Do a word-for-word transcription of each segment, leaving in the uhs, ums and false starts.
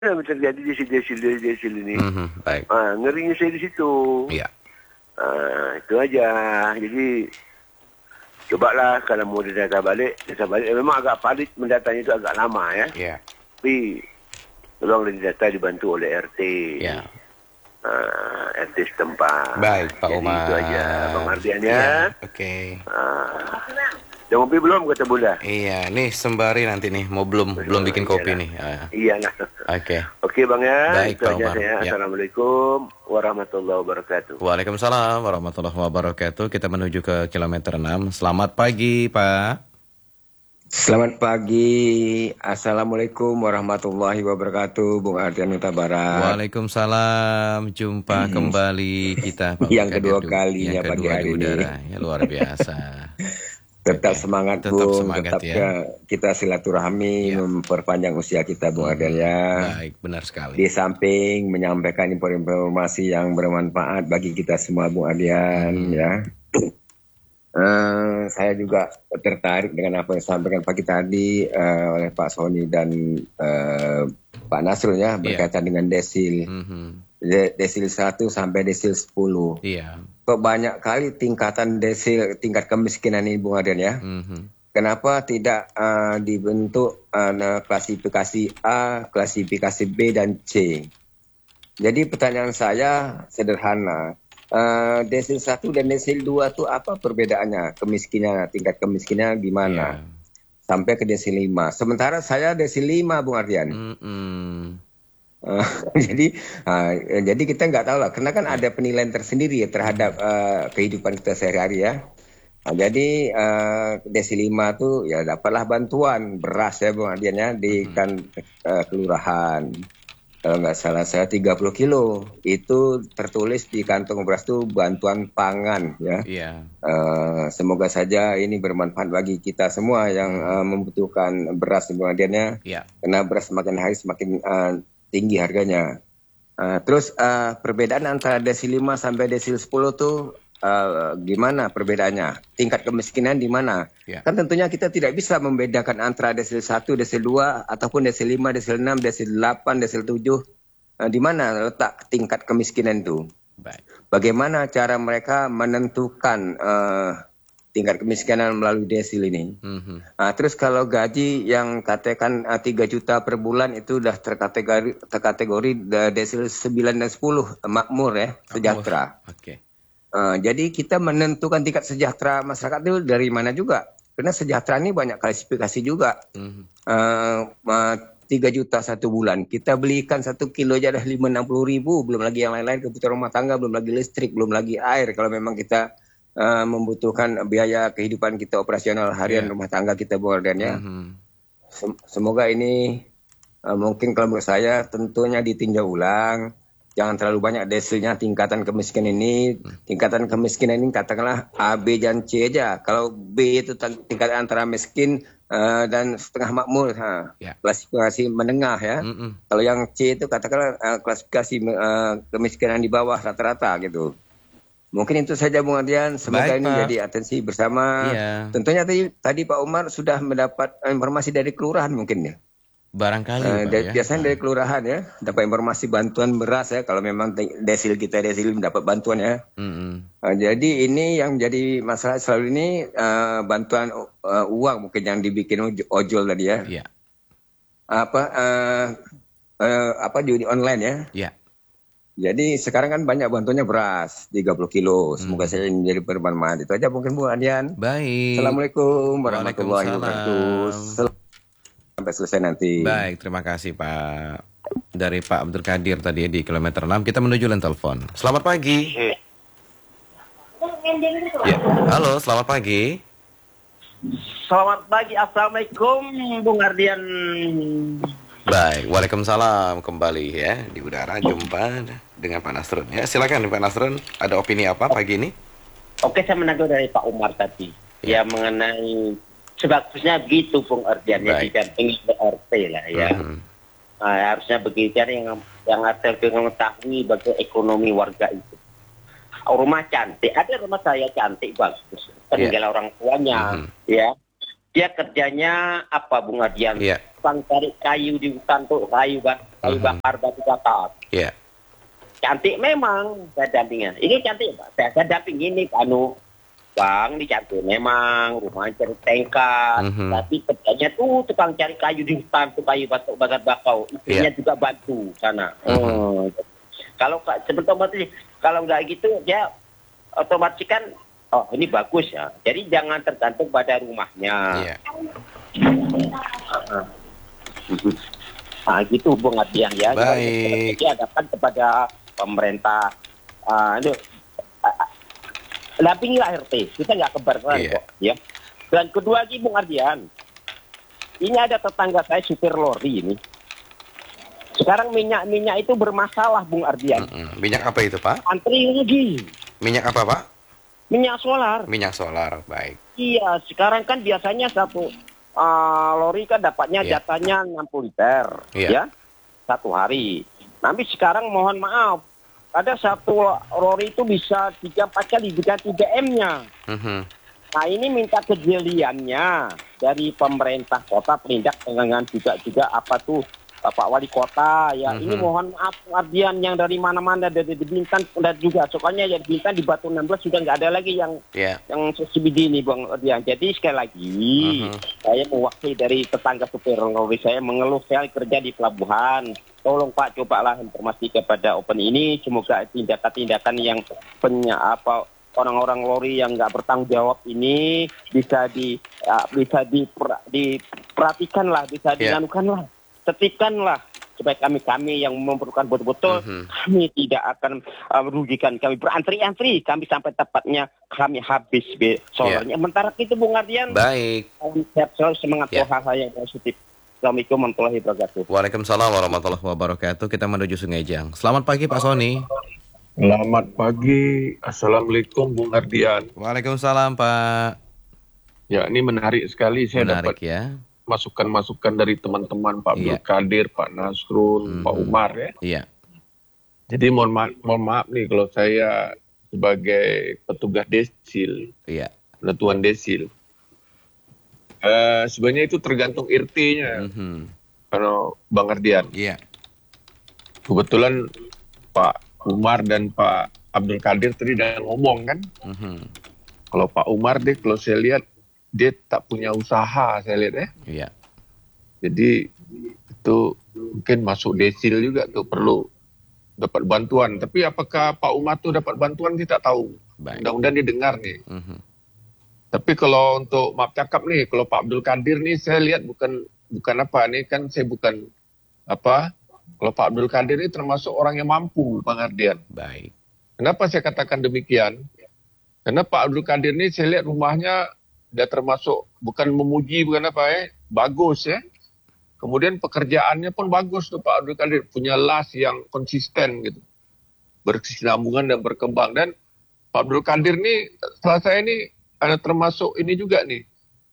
Yang terjadi di desil-desil ini. Mm-hmm, baik. Ah, ngerinya saya di situ. Iya. Ah, itu aja. Jadi cobalah kalau mau didata balik, data balik. Memang agak palit mendatanya itu agak lama ya. Iya. Tapi tolong didata dibantu oleh R T. Iya. Uh, R T setempat. Baik, Pak Jadi Umar. itu aja Bang Ardian ya. Iya, oke. Okay. Uh, Dah ngopi belum kata Bunda? Iya, nih sembari nanti nih mau belum Betul, belum bikin kopi iyalah. nih. Uh. Iyalah. Oke. Okay. Oke Bang ya. Baik, itu Pak aja Umar. saya. Ya. Assalamualaikum warahmatullahi wabarakatuh. Waalaikumsalam warahmatullahi wabarakatuh. Kita menuju ke kilometer enam. Selamat pagi, Pak. Selamat pagi. Assalamualaikum warahmatullahi wabarakatuh, Bung Ardian Huta Barat. Waalaikumsalam. Jumpa hmm. kembali kita Pak yang kedua Kadir, kalinya yang pagi kedua hari di udara. ini. Ya, luar biasa. Tetap okay. semangat, tetap Bung. Semangat, tetap ya. kita silaturahmi, ya. memperpanjang usia kita, Bung hmm. Ardian ya. Baik, benar sekali. Di samping menyampaikan informasi yang bermanfaat bagi kita semua, Bung Ardian hmm. ya. Uh, saya juga tertarik dengan apa yang disampaikan pagi tadi uh, oleh Pak Sony dan uh, Pak Nasrul ya berkaitan yeah. dengan desil mm-hmm. De- desil satu sampai desil sepuluh. Iya. Yeah. Kok banyak kali tingkatan desil tingkat kemiskinan ini, Bung Ardian ya. Mm-hmm. Kenapa tidak uh, dibentuk uh, klasifikasi A, klasifikasi B dan C? Jadi pertanyaan saya sederhana. Uh, desil satu dan desil dua itu apa perbedaannya? Kemiskinan, tingkat kemiskinan gimana? Yeah. Sampai ke desil lima. Sementara saya desil lima, Bung Ardian. Mm-hmm. Uh, jadi uh, jadi kita nggak tahu lah. Karena kan yeah. ada penilaian tersendiri ya terhadap uh, kehidupan kita sehari-hari ya. Nah, jadi uh, desil lima tuh ya dapatlah bantuan beras ya, Bung Ardian ya di mm-hmm. kan uh, kelurahan. Kalau nggak salah saya tiga puluh kilo itu tertulis di kantong beras itu bantuan pangan ya. Yeah. Uh, semoga saja ini bermanfaat bagi kita semua yang uh, membutuhkan beras kemudiannya. Yeah. Karena beras semakin hari semakin uh, tinggi harganya. Uh, terus uh, perbedaan antara desil lima sampai desil sepuluh tuh uh, gimana perbedaannya? Tingkat kemiskinan di mana? Yeah. Kan tentunya kita tidak bisa membedakan antara desil satu, desil dua, ataupun desil lima, desil enam, desil delapan, desil tujuh. Uh, di mana letak tingkat kemiskinan itu? Baik. Bagaimana cara mereka menentukan uh, tingkat kemiskinan melalui desil ini? Mm-hmm. Uh, terus kalau gaji yang katakan uh, tiga juta per bulan itu sudah terkategori, terkategori uh, desil sembilan dan sepuluh, uh, makmur ya, sejahtera. Oke. Okay. Uh, jadi kita menentukan tingkat sejahtera masyarakat itu dari mana juga? Karena sejahtera ini banyak klasifikasi juga. Mm-hmm. Uh, uh, tiga juta satu bulan. Kita belikan satu kilo aja dah lima enam puluh ribu. Belum lagi yang lain-lain kebutuhan rumah tangga, belum lagi listrik, belum lagi air. Kalau memang kita uh, membutuhkan biaya kehidupan kita operasional harian yeah. rumah tangga kita bordannya. Mm-hmm. Sem- semoga ini uh, mungkin kalau menurut saya tentunya ditinjau ulang. Jangan terlalu banyak desilnya tingkatan kemiskinan ini. Tingkatan kemiskinan ini katakanlah A, B, dan C aja. Kalau B itu tingkatan antara miskin uh, dan setengah makmur. Ha. Yeah. Klasifikasi menengah ya. Mm-mm. Kalau yang C itu katakanlah uh, klasifikasi uh, kemiskinan di bawah rata-rata gitu. Mungkin itu saja Bung Ardian. Semoga Baik, ini Pak. Jadi atensi bersama. Yeah. Tentunya tadi, tadi Pak Umar sudah mendapat informasi dari kelurahan mungkin ya. Barangkali uh, Pak, dari, ya. Biasanya dari kelurahan ya dapat informasi bantuan beras ya kalau memang desil kita desil mendapat bantuan ya. Mm-hmm. Uh, jadi ini yang menjadi masalah selalu ini uh, bantuan uh, uang mungkin yang dibikin ojol tadi ya. Yeah. Apa uh, uh, apa di online ya. Yeah. Jadi sekarang kan banyak bantuannya beras tiga puluh kilo. Semoga mm. saya menjadi bermanfaat. Itu aja mungkin Bu Adian. Baik. Assalamualaikum warahmatullahi wabarakatuh. Sampai selesai nanti. Baik, terima kasih Pak. Dari Pak Abdul Kadir tadi di kilometer enam. Kita menuju line telepon. Selamat pagi. Ya. Halo, selamat pagi. Selamat pagi, Assalamualaikum Bung Ardian. Baik, waalaikumsalam kembali ya. Di udara jumpa dengan Pak Nasrun. Ya, silakan Pak Nasrun. Ada opini apa pagi ini? Oke, saya menanggapi dari Pak Umar tadi. Ya, ya mengenai sebagusnya begitu Bung Ardian ya didampingi R T lah ya. Mm-hmm. Nah, harusnya begitu yang yang R T mengetahui bagaimana ekonomi warga itu. Rumah cantik, ada rumah saya cantik bagus, peninggalan yeah. orang tuanya, mm-hmm. ya. Dia kerjanya apa Bung Ardian? Yeah. tukang cari kayu di hutan tuh, kayu, bak kayu Mhm. bakar, batu bakar. Iya. Cantik memang saya dampingnya. Ini cantik Pak. Saya, saya damping ini anu Bang, ini cantik memang, rumahnya cari tengkat, Mhm. tapi kerjanya tuh tukang cari kayu di hutan tuh, kayu batu bakar bakau. Istrinya Iya. juga bantu sana. Mhm. Oh. Kalau Kak sebentar otomatis kalau nggak gitu dia otomatis kan oh ini bagus ya. Jadi jangan tergantung pada rumahnya. Iya. Nah gitu Bung Adian ya. Baik. Jadi hadapan kepada pemerintah. Uh, ini, uh, dampingilah R T. Kita nggak kebaran Iya. kok. Ya. Dan kedua lagi Bung Ardian. Ini ada tetangga saya supir lori ini. Sekarang minyak-minyak itu bermasalah Bung Ardian. Mm-mm. Minyak apa itu, Pak? Antri lagi. Minyak apa, Pak? Minyak solar. Minyak solar. Baik. Iya, sekarang kan biasanya satu uh, lori kan dapatnya Iya. jatahnya enam puluh liter, Iya. ya, satu hari. Tapi sekarang mohon maaf, ada satu lori itu bisa tiga empat kali diganti B M-nya. Mhm. Nah ini minta kejeliannya dari pemerintah kota, penindak dengan juga juga apa tuh Bapak Wali Kota ya. Mhm. Ini mohon maaf Ardian yang dari mana-mana dari di Bintan dan juga soalnya ya di Bintan di Batu enam belas sudah nggak ada lagi yang Iya. yang subsidi ini Bang Ardian. Jadi sekali lagi Mhm. saya mewakili dari tetangga supir lori saya mengeluh saya kerja di pelabuhan. Tolong Pak cobalah informasi kepada Open ini, semoga tindakan-tindakan yang penya apa orang-orang lori yang nggak bertanggung jawab ini bisa di uh, bisa diper, diperhatikan lah, bisa Yeah. dilakukan lah, tertibkan lah supaya kami-kami yang memerlukan betul-betul Mhm. kami tidak akan uh, merugikan kami berantri-antri kami sampai tepatnya kami habis be solarnya. Sementara itu Bung Ardian, Baik. sehat selalu, semangat Yeah. hal-hal yang positif. Assalamualaikum warahmatullahi wabarakatuh. Waalaikumsalam warahmatullahi wabarakatuh. Kita menuju Sungai Jang. Selamat pagi, Pak Sony. Selamat pagi, Assalamualaikum Bung Ardian. Waalaikumsalam, Pak. Ya, ini menarik sekali saya Menarik dapat ya. masukan-masukan dari teman-teman Pak Iya. Abdul Qadir, Pak Nasrul, Mhm. Pak Umar ya. Iya. Jadi mohon maaf, mohon maaf nih kalau saya sebagai petugas desil, Iya. penentuan desil. Eh, sebenarnya itu tergantung R T-nya, Mhm. kalau Bang Ardian. Iya. Kebetulan Pak Umar dan Pak Abdul Qadir tadi udah ngomong kan. Mhm. Kalau Pak Umar deh, kalau saya lihat dia tak punya usaha, saya lihat ya. Iya. Jadi itu mungkin masuk desil juga tuh perlu dapat bantuan. Tapi apakah Pak Umar tuh dapat bantuan kita tahu. Baik. Mudah-mudahan dia dengar nih. Mhm. Tapi kalau untuk maaf cakap nih, kalau Pak Abdul Qadir nih saya lihat bukan bukan apa nih kan saya bukan apa. Kalau Pak Abdul Qadir ini termasuk orang yang mampu, Bang Ardian. Baik. Kenapa saya katakan demikian? Karena Pak Abdul Qadir ini saya lihat rumahnya dia termasuk bukan memuji bukan apa ya, bagus ya. Kemudian pekerjaannya pun bagus tuh Pak Abdul Qadir, punya las yang konsisten gitu. Berkesinambungan dan berkembang. Dan Pak Abdul Qadir ini salah saya ini ada termasuk ini juga nih.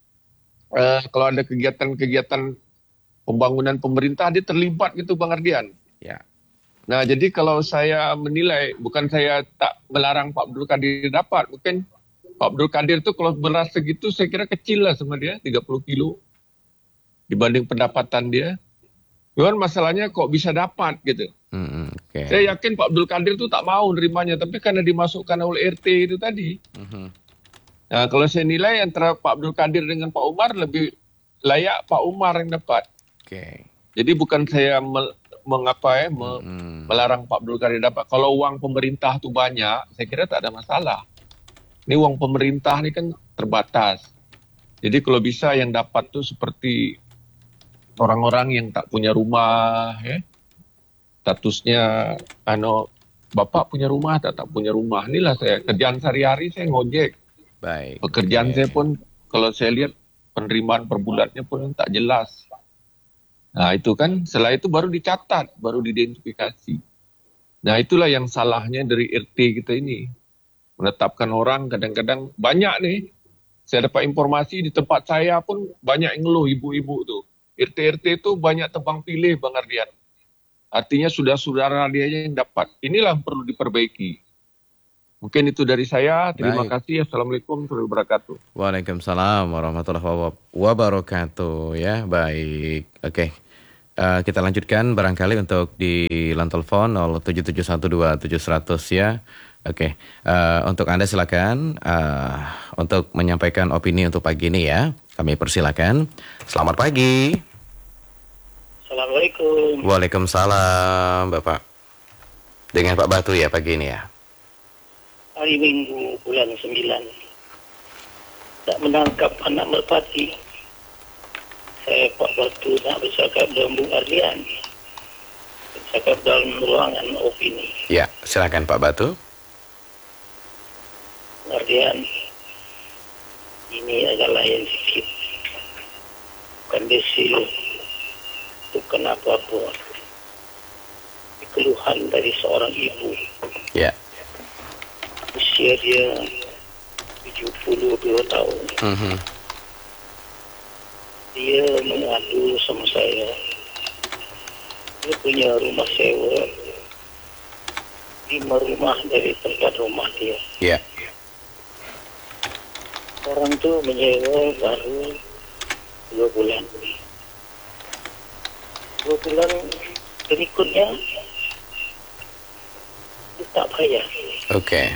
Eh, kalau ada kegiatan-kegiatan pembangunan pemerintah dia terlibat gitu Bang Ardian. Ya. Nah, jadi kalau saya menilai, bukan saya tak melarang Pak Abdul Qadir dapat, mungkin Pak Abdul Qadir itu kalau beras segitu saya kira kecil lah sama dia, tiga puluh kilo dibanding pendapatan dia. Cuman masalahnya kok bisa dapat gitu. Mhm. Oke. Saya yakin Pak Abdul Qadir itu tak mau nerimanya, tapi karena dimasukkan oleh R T itu tadi. Mhm. Nah, kalau saya nilai antara Pak Abdul Qadir dengan Pak Umar lebih layak Pak Umar yang dapat. Oke. Jadi bukan saya mel- mengapa ya, me- Mhm. melarang Pak Abdul Qadir dapat. Kalau uang pemerintah itu banyak, saya kira tak ada masalah. Ini uang pemerintah ini kan terbatas. Jadi kalau bisa yang dapat tuh seperti orang-orang yang tak punya rumah, ya. Statusnya, ano, bapak punya rumah, tak tak punya rumah. Inilah saya kerjaan sehari-hari saya ngojek. Baik. Pekerjaan Oke. saya pun kalau saya lihat penerimaan per bulannya pun tak jelas. Nah itu kan, setelah itu baru dicatat, baru diidentifikasi. Nah itulah yang salahnya dari R T kita ini. Menetapkan orang kadang-kadang banyak nih. Saya dapat informasi di tempat saya pun banyak yang ngeluh ibu-ibu tuh. R T-R T itu banyak tebang pilih Bang Ardian. Artinya sudah saudara dia yang dapat. Inilah yang perlu diperbaiki. Mungkin itu dari saya. Terima Baik. kasih. Assalamualaikum warahmatullahi wabarakatuh. Waalaikumsalam warahmatullahi wabarakatuh. Ya, baik. Oke. Uh, kita lanjutkan barangkali untuk di line telepon nol tujuh tujuh satu dua tujuh nol nol ya. Oke. Uh, untuk Anda silakan uh, untuk menyampaikan opini untuk pagi ini ya. Kami persilakan. Selamat pagi. Assalamualaikum. Waalaikumsalam, Bapak. Dengan Pak Batu ya pagi ini ya. Hari Minggu bulan sembilan. Tak menangkap anak merpati. Saya Pak Batu nak bercakap dengan Bung Ardian. Bercakap dalam ruangan opini. Ya, silakan Pak Batu. Bung Ardian, ini agak lain sikit. Bukan desil, bukan apa-apa. Keluhan dari seorang ibu. Ya. Usia dia tujuh puluh dua tahun. Mm-hmm. Dia mengadu sama saya. Dia punya rumah sewa. Lima rumah dari tempat rumah dia. Ya. Orang tu menyewa baru dua bulan. Dua bulan berikutnya dia tak bayar. Oke. Okay.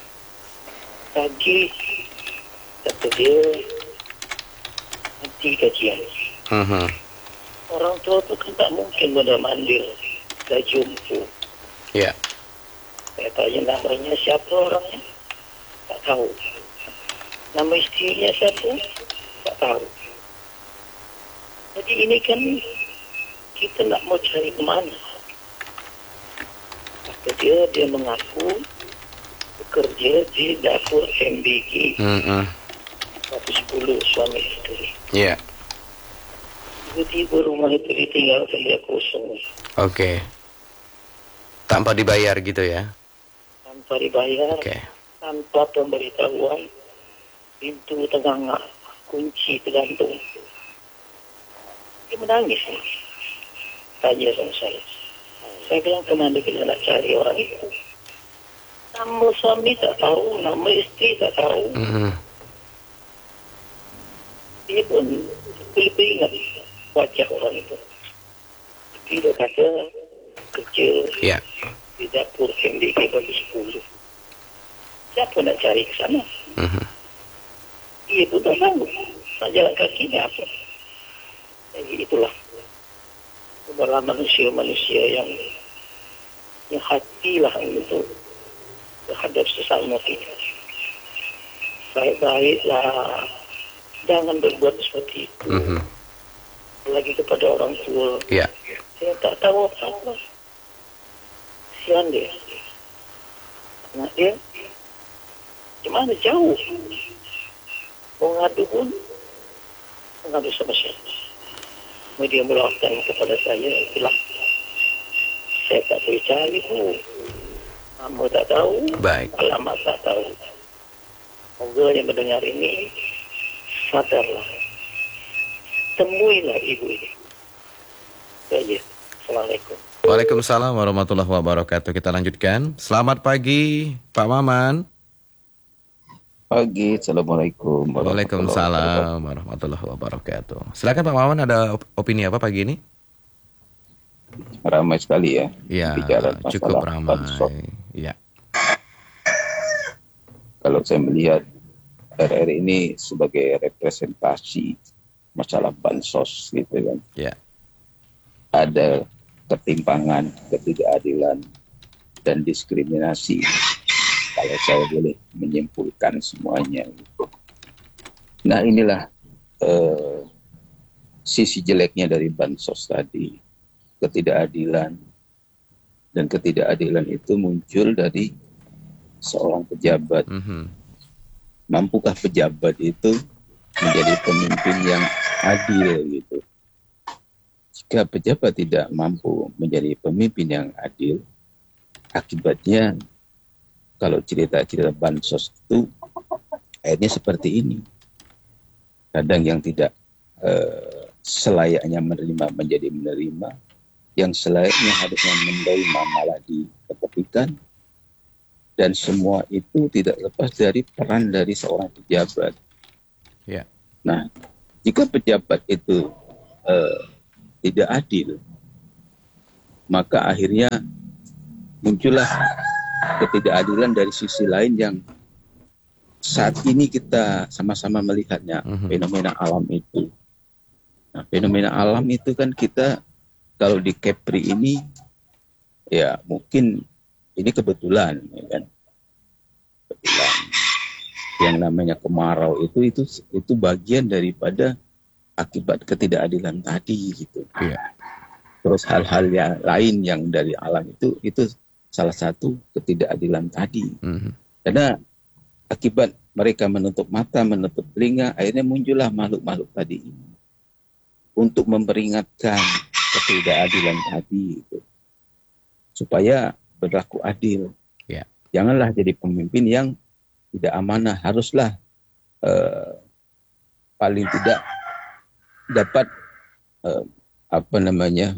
Lagi kata dia nanti gajian. Mm-hmm. Orang tua tu kan tak mungkin mondar-mandir dah jumpa. Ya. Saya tanya namanya siapa orangnya, tak tahu. Nama isterinya siapa, tak tahu. Jadi ini kan kita nak mau cari ke mana. Kata dia, dia mengaku bekerja di dapur M B G Mm-hmm. seratus sepuluh suami isteri. Ya. Tiba-tiba rumah itu ditinggalkan dia kosong. Oke. Okay. Tanpa dibayar gitu ya? Tanpa dibayar, Oke. Okay. tanpa pemberitahuan, pintu tergangak, kunci tergantung. Dia menangis. Tanya sama saya. Saya bilang, kemana kita nak cari orang itu? Nama suami tak tahu, nama isteri tak tahu. Mm-hmm. Dia pun lebih ingat wajah orang itu. Dia kata kerja Ya. di dapur M D K bagi sepuluh. Siapa nak cari ke sana? Mm-hmm. Dia pun tak tahu. Nak jalan kaki ni apa? Jadi itulah. Adalah manusia-manusia yang yang hatilah untuk terhadap sesama kita. Baik-baiklah. Jangan berbuat seperti itu. Mm-hmm. Lagi kepada orang tua. Ya. Saya tak tahu apa-apa. Kesian dia. Anak dia. Gimana jauh. Mau ngadu pun. Ngadu sama siapa. Dia melakukan kepada saya. Itulah. Saya tak boleh cari pun. Nama tak tahu. Baik. Alamat tak tahu. Semoga yang mendengar ini sadarlah. Temuilah ibu ini. Saja. Assalamualaikum. Waalaikumsalam warahmatullahi wabarakatuh. Kita lanjutkan. Selamat pagi, Pak Maman. Pagi. Assalamualaikum. Waalaikumsalam warahmatullahi wabarakatuh. Silakan Pak Maman, ada op- opini apa pagi ini? Ramai sekali ya. Ya, bicara cukup masalah ramai. bansos. Ya. Kalau saya melihat R R ini sebagai representasi masalah bansos gitu kan. Ya. Ada ketimpangan, ketidakadilan, dan diskriminasi. Kalau saya boleh menyimpulkan semuanya. Gitu. Nah inilah eh, sisi jeleknya dari bansos tadi. Ketidakadilan. Dan ketidakadilan itu muncul dari seorang pejabat. Mm-hmm. Mampukah pejabat itu menjadi pemimpin yang adil gitu? Jika pejabat tidak mampu menjadi pemimpin yang adil, akibatnya kalau cerita-cerita bansos itu akhirnya seperti ini. Kadang yang tidak eh, selayaknya menerima menjadi menerima, yang selayaknya harusnya menerima malah diketepikan, Dan semua itu tidak lepas dari peran dari seorang pejabat. Ya. Nah, jika pejabat itu uh, tidak adil, maka akhirnya muncullah ketidakadilan dari sisi lain yang saat ini kita sama-sama melihatnya, uh-huh. fenomena alam itu. Nah, fenomena alam itu kan kita kalau di Kepri ini, ya mungkin ini kebetulan, ya kan? Kebetulan. Yang namanya kemarau itu itu itu bagian daripada akibat ketidakadilan tadi gitu. Iya. Terus hal-hal yang lain yang dari alam itu itu salah satu ketidakadilan tadi. Mm-hmm. Karena akibat mereka menutup mata, menutup telinga, akhirnya muncullah makhluk-makhluk tadi ini untuk memperingatkan ketidakadilan tadi itu supaya berlaku adil. Yeah. Janganlah jadi pemimpin yang tidak amanah, haruslah uh, paling tidak dapat uh, apa namanya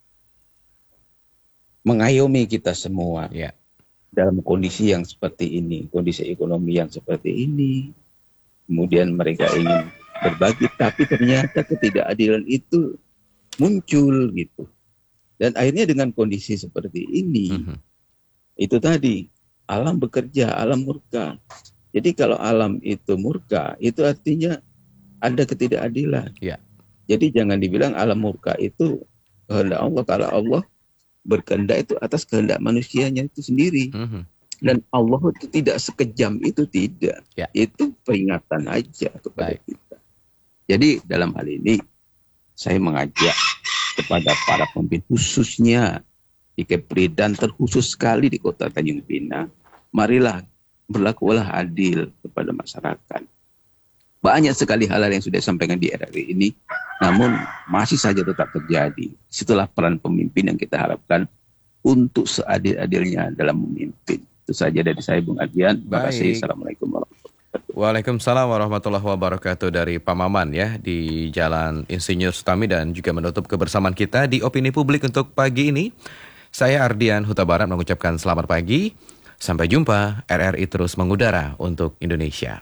mengayomi kita semua yeah. dalam kondisi yang seperti ini, kondisi ekonomi yang seperti ini. Kemudian mereka ingin berbagi, tapi ternyata ketidakadilan itu muncul gitu. Dan akhirnya dengan kondisi seperti ini, mm-hmm. itu tadi alam bekerja, alam murka. Jadi kalau alam itu murka, itu artinya ada ketidakadilan. Ya. Jadi jangan dibilang alam murka itu kehendak Allah. Kalau Allah berkehendak itu atas kehendak manusianya itu sendiri. Mm-hmm. Dan Allah itu tidak sekejam itu, tidak. Ya. Itu peringatan aja kepada Baik. kita. Jadi dalam hal ini saya mengajak kepada para pemimpin khususnya di Kepri dan terkhusus sekali di Kota Tanjung Pinang, marilah berlakulah adil kepada masyarakat. Banyak sekali hal-hal yang sudah disampaikan di R R I ini, namun masih saja tetap terjadi. Situlah peran pemimpin yang kita harapkan untuk seadil-adilnya dalam memimpin. Itu saja dari saya, Bung Adrian. Terima kasih. Assalamualaikum warahmatullahi wabarakatuh. Waalaikumsalam warahmatullahi wabarakatuh dari Pak Maman ya di Jalan Insinyur Sutami, dan juga menutup kebersamaan kita di Opini Publik untuk pagi ini. Saya Ardian Huta Barat mengucapkan selamat pagi. Sampai jumpa, R R I terus mengudara untuk Indonesia.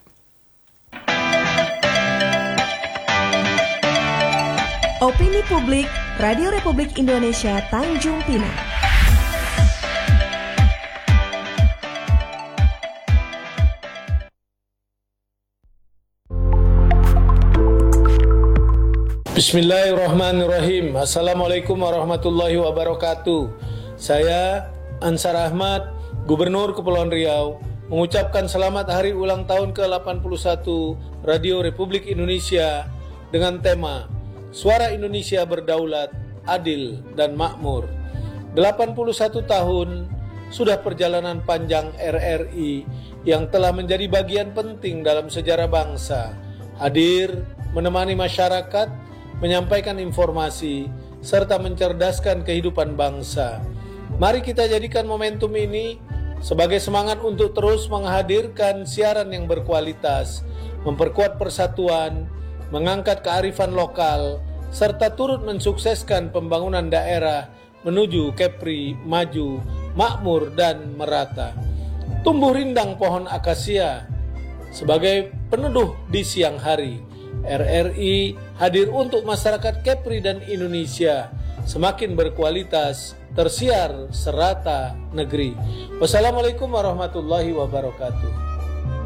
Opini Publik, Radio Republik Indonesia Tanjung Pinang. Bismillahirrahmanirrahim. Assalamualaikum warahmatullahi wabarakatuh. Saya Ansar Ahmad, Gubernur Kepulauan Riau, mengucapkan selamat hari ulang tahun ke delapan puluh satu Radio Republik Indonesia dengan tema Suara Indonesia Berdaulat, Adil dan Makmur. delapan puluh satu tahun sudah perjalanan panjang R R I yang telah menjadi bagian penting dalam sejarah bangsa, hadir menemani masyarakat, menyampaikan informasi, serta mencerdaskan kehidupan bangsa. Mari kita jadikan momentum ini sebagai semangat untuk terus menghadirkan siaran yang berkualitas, memperkuat persatuan, mengangkat kearifan lokal, serta turut mensukseskan pembangunan daerah menuju Kepri maju, makmur, dan merata. Tumbuh rindang pohon akasia sebagai peneduh di siang hari. R R I hadir untuk masyarakat Kepri dan Indonesia semakin berkualitas, tersiar serata negeri. Wassalamualaikum warahmatullahi wabarakatuh.